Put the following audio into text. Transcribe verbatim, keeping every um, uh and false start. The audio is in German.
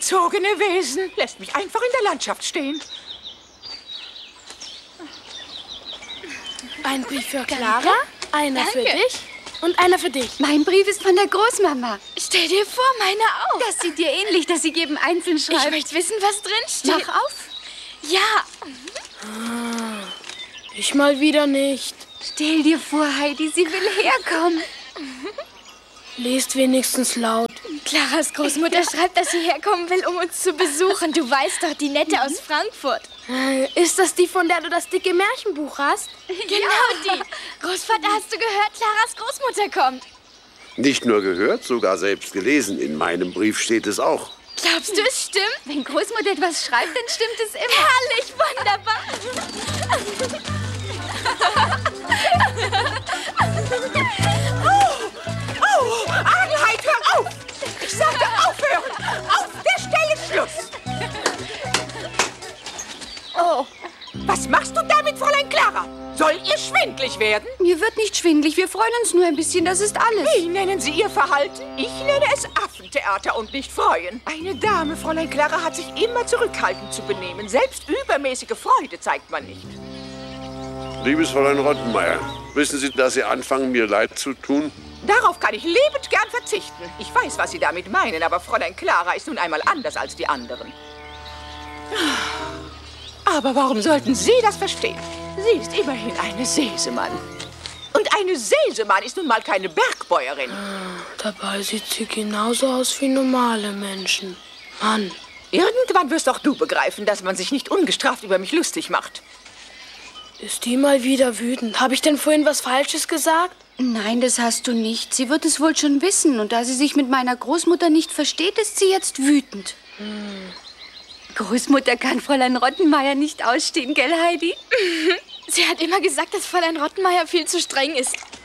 ungezogene Wesen. Lässt mich einfach in der Landschaft stehen. Ein Brief für Clara, einer für dich und einer für dich. Mein Brief ist von der Großmama. Stell dir vor, meine auch. Das sieht dir ähnlich, dass sie jedem einzeln schreibt. Ich möchte wissen, was drin steht. Mach auf. Ja. Ah, ich mal wieder nicht. Stell dir vor, Heidi, sie will herkommen. Lest wenigstens laut. Claras Großmutter ja. schreibt, dass sie herkommen will, um uns zu besuchen. Du weißt doch, die Nette aus Frankfurt. Äh, ist das die, von der du das dicke Märchenbuch hast? Genau ja. die. Großvater, hast du gehört, Claras Großmutter kommt? Nicht nur gehört, sogar selbst gelesen. In meinem Brief steht es auch. Glaubst du, es stimmt? Wenn Großmutter etwas schreibt, dann stimmt es immer. Herrlich, wunderbar. Oh, Adelheid, hör auf! Ich sagte aufhören! Auf der Stelle Schluss! Oh. Was machst du damit, Fräulein Clara? Soll ihr schwindlig werden? Mir wird nicht schwindlig. Wir freuen uns nur ein bisschen, das ist alles. Wie nennen Sie Ihr Verhalten? Ich nenne es Affentheater und nicht Freuen. Eine Dame, Fräulein Clara, hat sich immer zurückhaltend zu benehmen. Selbst übermäßige Freude zeigt man nicht. Liebes Fräulein Rottenmeier, wissen Sie, dass Sie anfangen, mir leid zu tun? Darauf kann ich lebend gern verzichten. Ich weiß, was Sie damit meinen, aber Fräulein Clara ist nun einmal anders als die anderen. Aber warum sollten Sie das verstehen? Sie ist immerhin eine Sesemann. Und eine Sesemann ist nun mal keine Bergbäuerin. Dabei sieht sie genauso aus wie normale Menschen. Mann. Irgendwann wirst auch du begreifen, dass man sich nicht ungestraft über mich lustig macht. Ist die mal wieder wütend? Habe ich denn vorhin was Falsches gesagt? Nein, das hast du nicht. Sie wird es wohl schon wissen. Und da sie sich mit meiner Großmutter nicht versteht, ist sie jetzt wütend. Hm. Großmutter kann Fräulein Rottenmeier nicht ausstehen, gell, Heidi? Sie hat immer gesagt, dass Fräulein Rottenmeier viel zu streng ist.